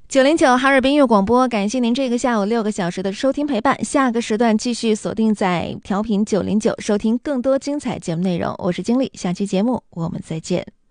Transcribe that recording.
909哈尔滨音乐广播，感谢您这个下午6个小时的收听陪伴。下个时段继续锁定在调频909，收听更多精彩节目内容。我是经理，下期节目我们再见。